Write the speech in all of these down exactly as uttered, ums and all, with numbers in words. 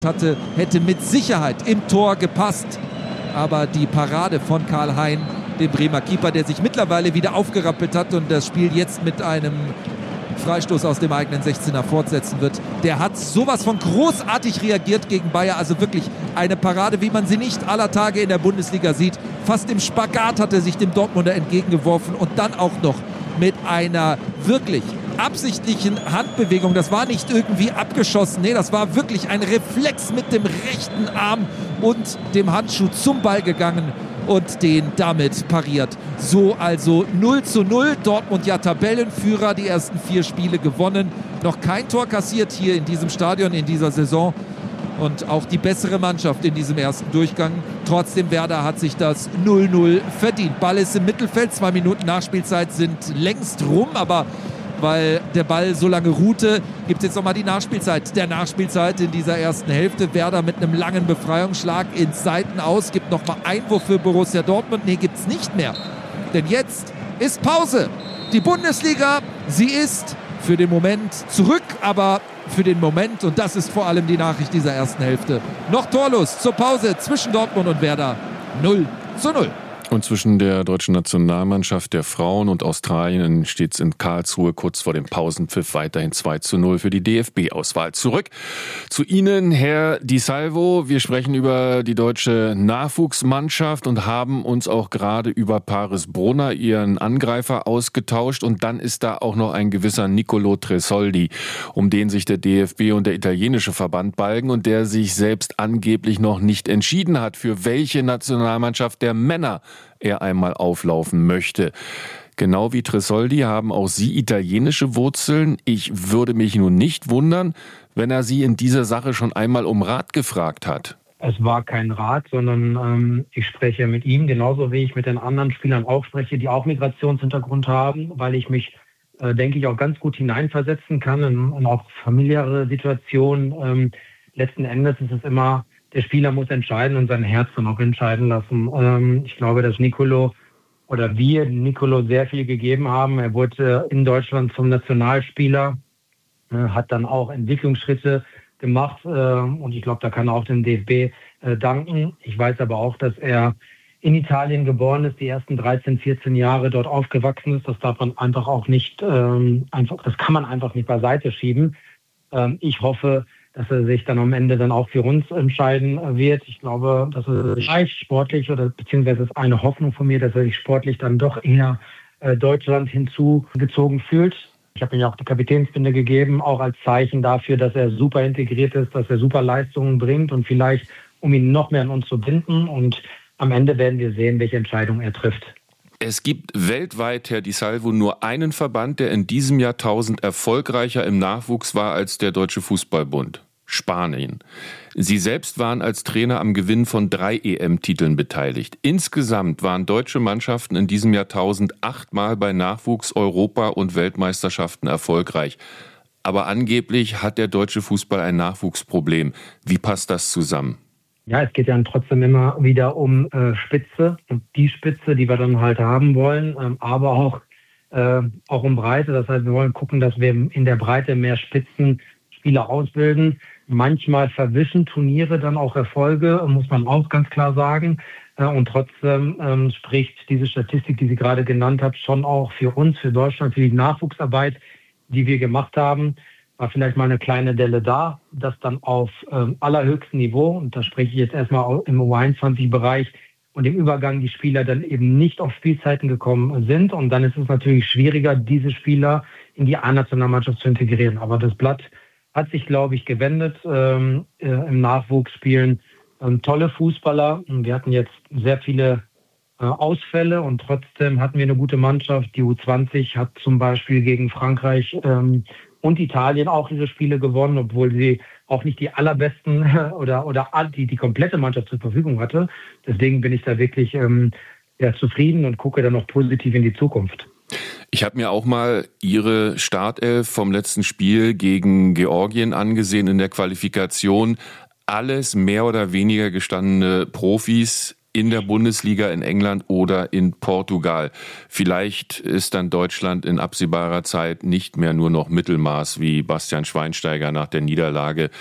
hatte, hätte mit Sicherheit im Tor gepasst. Aber die Parade von Karl Hein, dem Bremer Keeper, der sich mittlerweile wieder aufgerappelt hat und das Spiel jetzt mit einem Freistoß aus dem eigenen sechzehner fortsetzen wird, der hat sowas von großartig reagiert gegen Bayer. Also wirklich eine Parade, wie man sie nicht aller Tage in der Bundesliga sieht. Fast im Spagat hat er sich dem Dortmunder entgegengeworfen und dann auch noch mit einer wirklich absichtlichen Handbewegung. Das war nicht irgendwie abgeschossen. Nee, das war wirklich ein Reflex mit dem rechten Arm und dem Handschuh zum Ball gegangen und den damit pariert. So also null zu null. Dortmund ja Tabellenführer, die ersten vier Spiele gewonnen. Noch kein Tor kassiert hier in diesem Stadion in dieser Saison. Und auch die bessere Mannschaft in diesem ersten Durchgang. Trotzdem, Werder hat sich das null null verdient. Ball ist im Mittelfeld. Zwei Minuten Nachspielzeit sind längst rum, aber weil der Ball so lange ruhte, gibt es jetzt nochmal die Nachspielzeit. Der Nachspielzeit in dieser ersten Hälfte. Werder mit einem langen Befreiungsschlag ins Seiten aus. Gibt nochmal Einwurf für Borussia Dortmund. Nee, gibt es nicht mehr. Denn jetzt ist Pause. Die Bundesliga, sie ist für den Moment zurück, aber für den Moment, und das ist vor allem die Nachricht dieser ersten Hälfte, noch torlos zur Pause zwischen Dortmund und Werder. null zu null. Und zwischen der deutschen Nationalmannschaft der Frauen und Australien steht es in Karlsruhe kurz vor dem Pausenpfiff weiterhin zwei zu null für die D F B-Auswahl. Zurück zu Ihnen, Herr Di Salvo. Wir sprechen über die deutsche Nachwuchsmannschaft und haben uns auch gerade über Paris Brunner, ihren Angreifer, ausgetauscht. Und dann ist da auch noch ein gewisser Nicolo Tresoldi, um den sich der D F B und der italienische Verband balgen und der sich selbst angeblich noch nicht entschieden hat, für welche Nationalmannschaft der Männer er einmal auflaufen möchte. Genau wie Tresoldi haben auch Sie italienische Wurzeln. Ich würde mich nun nicht wundern, wenn er Sie in dieser Sache schon einmal um Rat gefragt hat. Es war kein Rat, sondern ähm, ich spreche mit ihm, genauso wie ich mit den anderen Spielern auch spreche, die auch Migrationshintergrund haben, weil ich mich, äh, denke ich, auch ganz gut hineinversetzen kann in, in auch familiäre Situationen. Ähm, letzten Endes ist es immer, der Spieler muss entscheiden und sein Herz dann auch entscheiden lassen. Ähm, ich glaube, dass Nicolo oder wir Nicolo sehr viel gegeben haben. Er wurde in Deutschland zum Nationalspieler, äh, hat dann auch Entwicklungsschritte gemacht äh, und ich glaube, da kann er auch dem D F B äh, danken. Ich weiß aber auch, dass er in Italien geboren ist, die ersten dreizehn, vierzehn Jahre dort aufgewachsen ist. Das darf man einfach auch nicht, ähm, einfach, das kann man einfach nicht beiseite schieben. Ähm, ich hoffe, dass er sich dann am Ende dann auch für uns entscheiden wird. Ich glaube, dass er sich sportlich oder beziehungsweise ist eine Hoffnung von mir, dass er sich sportlich dann doch eher äh, Deutschland hinzugezogen fühlt. Ich habe ihm ja auch die Kapitänsbinde gegeben, auch als Zeichen dafür, dass er super integriert ist, dass er super Leistungen bringt und vielleicht, um ihn noch mehr an uns zu binden. Und am Ende werden wir sehen, welche Entscheidung er trifft. Es gibt weltweit, Herr Di Salvo, nur einen Verband, der in diesem Jahrtausend erfolgreicher im Nachwuchs war als der Deutsche Fußballbund. Spanien. Sie selbst waren als Trainer am Gewinn von drei E M-Titeln beteiligt. Insgesamt waren deutsche Mannschaften in diesem Jahrtausend achtmal bei Nachwuchs-, Europa- und Weltmeisterschaften erfolgreich. Aber angeblich hat der deutsche Fußball ein Nachwuchsproblem. Wie passt das zusammen? Ja, es geht ja trotzdem immer wieder um äh, Spitze und die Spitze, die wir dann halt haben wollen, ähm, aber auch, äh, auch um Breite. Das heißt, wir wollen gucken, dass wir in der Breite mehr Spitzenspieler ausbilden. Manchmal verwischen Turniere dann auch Erfolge, muss man auch ganz klar sagen. Äh, und trotzdem ähm, spricht diese Statistik, die Sie gerade genannt haben, schon auch für uns, für Deutschland, für die Nachwuchsarbeit, die wir gemacht haben. War vielleicht mal eine kleine Delle da, das dann auf ähm, allerhöchstem Niveau, und da spreche ich jetzt erstmal im U einundzwanzig-Bereich, und im Übergang die Spieler dann eben nicht auf Spielzeiten gekommen sind. Und dann ist es natürlich schwieriger, diese Spieler in die A-Nationalmannschaft zu integrieren. Aber das Blatt hat sich, glaube ich, gewendet ähm, äh, im Nachwuchsspielen. Ähm, tolle Fußballer. Wir hatten jetzt sehr viele äh, Ausfälle und trotzdem hatten wir eine gute Mannschaft. Die U zwanzig hat zum Beispiel gegen Frankreich ähm, und Italien auch diese Spiele gewonnen, obwohl sie auch nicht die allerbesten oder oder die die komplette Mannschaft zur Verfügung hatte. Deswegen bin ich da wirklich ähm, ja, zufrieden und gucke dann noch positiv in die Zukunft. Ich habe mir auch mal Ihre Startelf vom letzten Spiel gegen Georgien angesehen in der Qualifikation. Alles mehr oder weniger gestandene Profis in der Bundesliga in England oder in Portugal. Vielleicht ist dann Deutschland in absehbarer Zeit nicht mehr nur noch Mittelmaß wie Bastian Schweinsteiger nach der Niederlage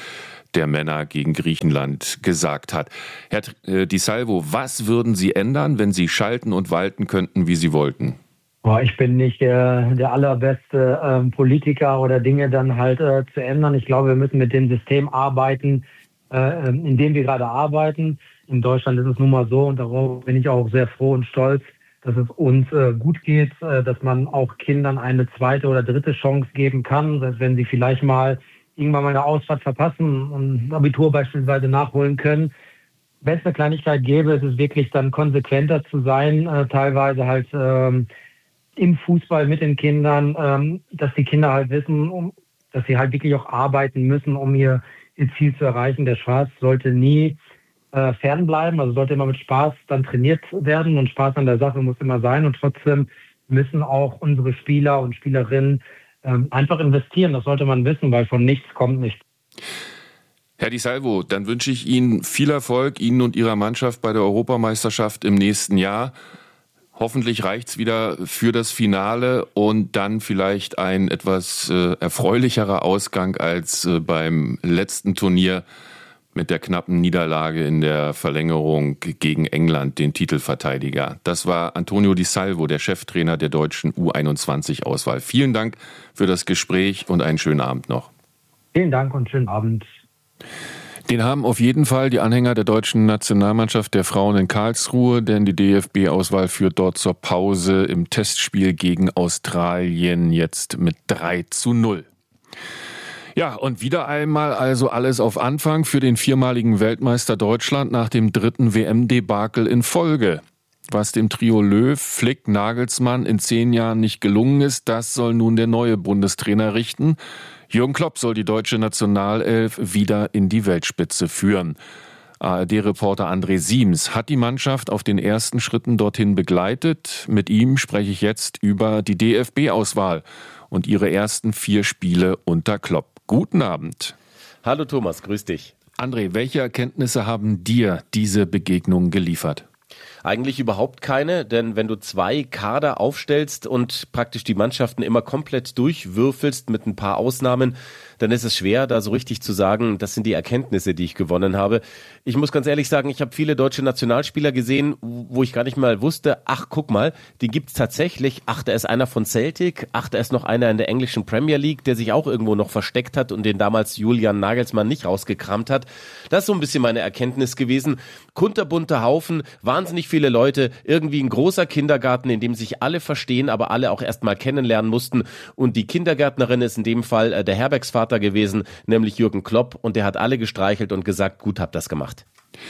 der Männer gegen Griechenland gesagt hat. Herr äh, Di Salvo, was würden Sie ändern, wenn Sie schalten und walten könnten, wie Sie wollten? Boah, ich bin nicht der, der allerbeste ähm, Politiker oder Dinge dann halt äh, zu ändern. Ich glaube, wir müssen mit dem System arbeiten, äh, in dem wir gerade arbeiten. In Deutschland ist es nun mal so, und darauf bin ich auch sehr froh und stolz, dass es uns äh, gut geht, äh, dass man auch Kindern eine zweite oder dritte Chance geben kann, dass wenn sie vielleicht mal irgendwann mal eine Ausfahrt verpassen und ein Abitur beispielsweise nachholen können. Wenn es eine Kleinigkeit gäbe, ist es wirklich dann konsequenter zu sein, äh, teilweise halt ähm, im Fußball mit den Kindern, ähm, dass die Kinder halt wissen, um, dass sie halt wirklich auch arbeiten müssen, um ihr, ihr Ziel zu erreichen. Der Spaß sollte nie äh, fernbleiben, also sollte immer mit Spaß dann trainiert werden und Spaß an der Sache muss immer sein und trotzdem müssen auch unsere Spieler und Spielerinnen ähm, einfach investieren. Das sollte man wissen, weil von nichts kommt nichts. Herr Di Salvo, dann wünsche ich Ihnen viel Erfolg, Ihnen und Ihrer Mannschaft bei der Europameisterschaft im nächsten Jahr. Hoffentlich reicht's wieder für das Finale und dann vielleicht ein etwas äh, erfreulicherer Ausgang als äh, beim letzten Turnier mit der knappen Niederlage in der Verlängerung gegen England, den Titelverteidiger. Das war Antonio Di Salvo, der Cheftrainer der deutschen U einundzwanzig-Auswahl. Vielen Dank für das Gespräch und einen schönen Abend noch. Vielen Dank und schönen Abend. Den haben auf jeden Fall die Anhänger der deutschen Nationalmannschaft der Frauen in Karlsruhe, denn die D F B-Auswahl führt dort zur Pause im Testspiel gegen Australien jetzt mit drei zu null. Ja, und wieder einmal also alles auf Anfang für den viermaligen Weltmeister Deutschland nach dem dritten W M-Debakel in Folge. Was dem Trio Löw, Flick, Nagelsmann in zehn Jahren nicht gelungen ist, das soll nun der neue Bundestrainer richten. Jürgen Klopp soll die deutsche Nationalelf wieder in die Weltspitze führen. A R D-Reporter André Siems hat die Mannschaft auf den ersten Schritten dorthin begleitet. Mit ihm spreche ich jetzt über die D F B-Auswahl und ihre ersten vier Spiele unter Klopp. Guten Abend. Hallo Thomas, grüß dich. André, welche Erkenntnisse haben dir diese Begegnung geliefert? Eigentlich überhaupt keine, denn wenn du zwei Kader aufstellst und praktisch die Mannschaften immer komplett durchwürfelst mit ein paar Ausnahmen, dann ist es schwer, da so richtig zu sagen, das sind die Erkenntnisse, die ich gewonnen habe. Ich muss ganz ehrlich sagen, ich habe viele deutsche Nationalspieler gesehen, wo ich gar nicht mal wusste, ach guck mal, die gibt's tatsächlich. Ach, da ist einer von Celtic, ach, da ist noch einer in der englischen Premier League, der sich auch irgendwo noch versteckt hat und den damals Julian Nagelsmann nicht rausgekramt hat. Das ist so ein bisschen meine Erkenntnis gewesen. Kunterbunter Haufen, wahnsinnig viele Leute, irgendwie ein großer Kindergarten, in dem sich alle verstehen, aber alle auch erst mal kennenlernen mussten. Und die Kindergärtnerin ist in dem Fall äh, der Herbergsvater gewesen, nämlich Jürgen Klopp, und der hat alle gestreichelt und gesagt, gut, habt das gemacht.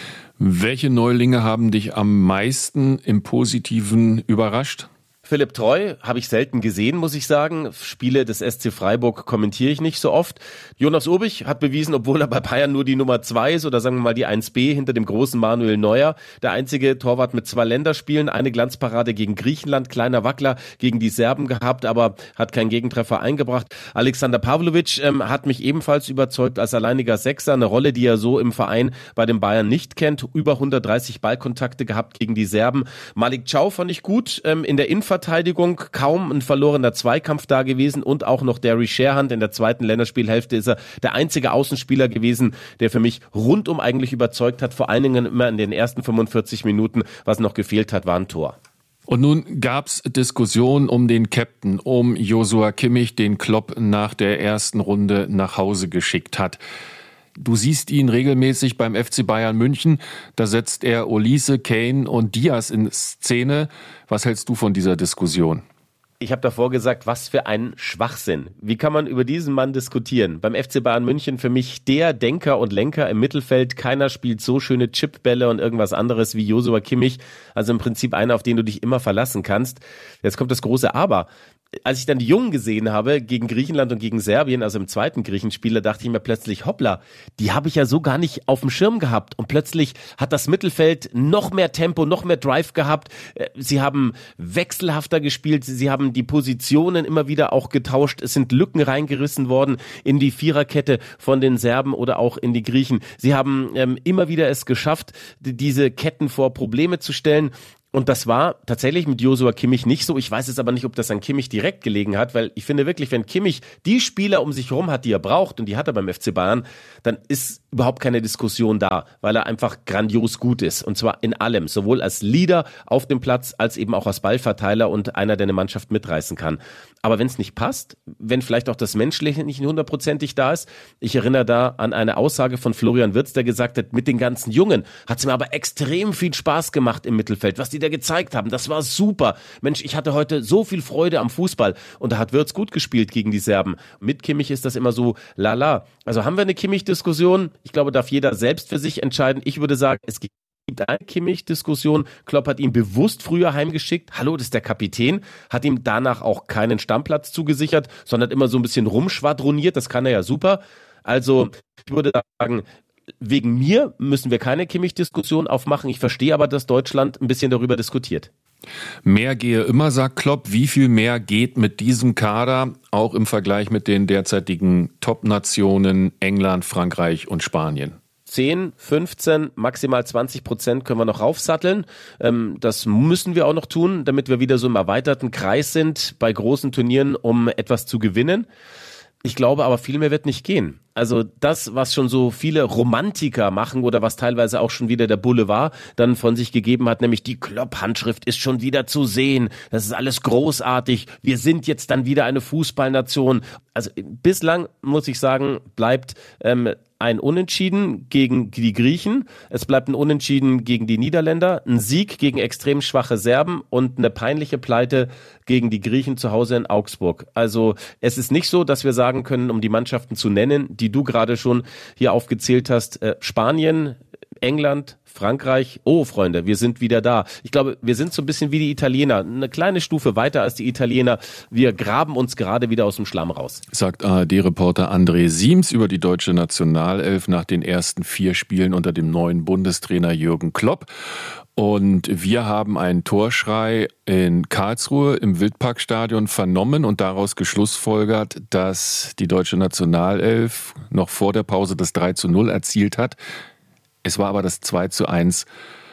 Welche Neulinge haben dich am meisten im Positiven überrascht? Philipp Treu habe ich selten gesehen, muss ich sagen. Spiele des S C Freiburg kommentiere ich nicht so oft. Jonas Urbich hat bewiesen, obwohl er bei Bayern nur die Nummer zwei ist oder sagen wir mal die eins B hinter dem großen Manuel Neuer. Der einzige Torwart mit zwei Länderspielen, eine Glanzparade gegen Griechenland, kleiner Wackler gegen die Serben gehabt, aber hat keinen Gegentreffer eingebracht. Alexander Pavlovic ähm, hat mich ebenfalls überzeugt als alleiniger Sechser, eine Rolle, die er so im Verein bei den Bayern nicht kennt. Über hundertdreißig Ballkontakte gehabt gegen die Serben. Malik Thiaw fand ich gut ähm, in der Innenverteidigung. Verteidigung, kaum ein verlorener Zweikampf da gewesen und auch noch Derry Sherhand in der zweiten Länderspielhälfte ist er der einzige Außenspieler gewesen, der für mich rundum eigentlich überzeugt hat, vor allen Dingen immer in den ersten fünfundvierzig Minuten, was noch gefehlt hat, war ein Tor. Und nun gab's Diskussionen um den Captain, um Joshua Kimmich, den Klopp nach der ersten Runde nach Hause geschickt hat. Du siehst ihn regelmäßig beim F C Bayern München. Da setzt er Olise, Kane und Diaz in Szene. Was hältst du von dieser Diskussion? Ich habe davor gesagt, was für ein Schwachsinn. Wie kann man über diesen Mann diskutieren? Beim F C Bayern München für mich der Denker und Lenker im Mittelfeld. Keiner spielt so schöne Chipbälle und irgendwas anderes wie Joshua Kimmich. Also im Prinzip einer, auf den du dich immer verlassen kannst. Jetzt kommt das große Aber. Als ich dann die Jungen gesehen habe, gegen Griechenland und gegen Serbien, also im zweiten Griechenspiel, da dachte ich mir plötzlich, hoppla, die habe ich ja so gar nicht auf dem Schirm gehabt. Und plötzlich hat das Mittelfeld noch mehr Tempo, noch mehr Drive gehabt. Sie haben wechselhafter gespielt, sie haben die Positionen immer wieder auch getauscht. Es sind Lücken reingerissen worden in die Viererkette von den Serben oder auch in die Griechen. Sie haben ähm, immer wieder es geschafft, diese Ketten vor Probleme zu stellen. Und das war tatsächlich mit Joshua Kimmich nicht so. Ich weiß jetzt aber nicht, ob das an Kimmich direkt gelegen hat, weil ich finde wirklich, wenn Kimmich die Spieler um sich herum hat, die er braucht, und die hat er beim F C Bayern, dann ist überhaupt keine Diskussion da, weil er einfach grandios gut ist. Und zwar in allem, sowohl als Leader auf dem Platz, als eben auch als Ballverteiler und einer, der eine Mannschaft mitreißen kann. Aber wenn es nicht passt, wenn vielleicht auch das Menschliche nicht hundertprozentig da ist, ich erinnere da an eine Aussage von Florian Wirtz, der gesagt hat, mit den ganzen Jungen hat es mir aber extrem viel Spaß gemacht im Mittelfeld, was die da gezeigt haben. Das war super. Mensch, ich hatte heute so viel Freude am Fußball. Und da hat Wirtz gut gespielt gegen die Serben. Mit Kimmich ist das immer so lala. Also haben wir eine Kimmich-Diskussion? Ich glaube, darf jeder selbst für sich entscheiden. Ich würde sagen, es gibt eine Kimmich-Diskussion. Klopp hat ihn bewusst früher heimgeschickt. Hallo, das ist der Kapitän. Hat ihm danach auch keinen Stammplatz zugesichert, sondern immer so ein bisschen rumschwadroniert. Das kann er ja super. Also ich würde sagen, wegen mir müssen wir keine Kimmich-Diskussion aufmachen. Ich verstehe aber, dass Deutschland ein bisschen darüber diskutiert. Mehr gehe immer, sagt Klopp. Wie viel mehr geht mit diesem Kader, auch im Vergleich mit den derzeitigen Top-Nationen England, Frankreich und Spanien? zehn, fünfzehn, maximal zwanzig Prozent können wir noch raufsatteln. Ähm, das müssen wir auch noch tun, damit wir wieder so im erweiterten Kreis sind bei großen Turnieren, um etwas zu gewinnen. Ich glaube aber, viel mehr wird nicht gehen. Also das, was schon so viele Romantiker machen oder was teilweise auch schon wieder der Boulevard dann von sich gegeben hat, nämlich die Klopp-Handschrift ist schon wieder zu sehen. Das ist alles großartig. Wir sind jetzt dann wieder eine Fußballnation. Also bislang, muss ich sagen, bleibt ähm, ein Unentschieden gegen die Griechen, es bleibt ein Unentschieden gegen die Niederländer, ein Sieg gegen extrem schwache Serben und eine peinliche Pleite gegen die Griechen zu Hause in Augsburg. Also es ist nicht so, dass wir sagen können, um die Mannschaften zu nennen, die du gerade schon hier aufgezählt hast, äh, Spanien, England, Frankreich, oh Freunde, wir sind wieder da. Ich glaube, wir sind so ein bisschen wie die Italiener, eine kleine Stufe weiter als die Italiener. Wir graben uns gerade wieder aus dem Schlamm raus. Sagt A R D-Reporter André Siems über die deutsche Nationalelf nach den ersten vier Spielen unter dem neuen Bundestrainer Jürgen Klopp. Und wir haben einen Torschrei in Karlsruhe im Wildparkstadion vernommen und daraus geschlussfolgert, dass die deutsche Nationalelf noch vor der Pause das drei zu null erzielt hat. Es war aber das zwei zu eins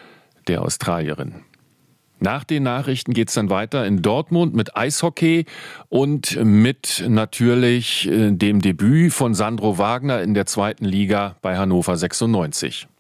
der Australierin. Nach den Nachrichten geht es dann weiter in Dortmund mit Eishockey und mit natürlich dem Debüt von Sandro Wagner in der zweiten Liga bei Hannover sechsundneunzig.